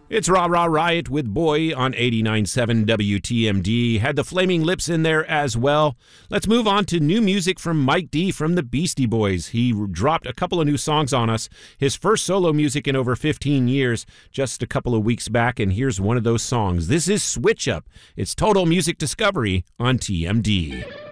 It's Rah Rah Riot with Boy on 89.7 WTMD. Had the Flaming Lips in there as well. Let's move on to new music from Mike D from the Beastie Boys. He dropped a couple of new songs on us. His first solo music in over 15 years, just a couple of weeks back, and here's one of those songs. This is Switch Up. It's Total Music Discovery on TMD.